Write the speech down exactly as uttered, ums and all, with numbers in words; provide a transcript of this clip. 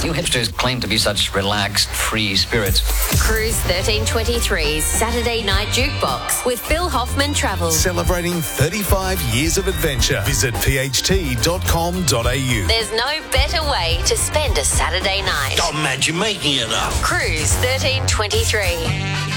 You hipsters claim to be such relaxed, free spirits. Cruise thirteen twenty-three's Saturday Night Jukebox with Phil Hoffman Travels. Celebrating thirty-five years of adventure. Visit p h t dot com dot a u. There's no better way to spend a Saturday night. Don't imagine making it up. Cruise thirteen twenty-three.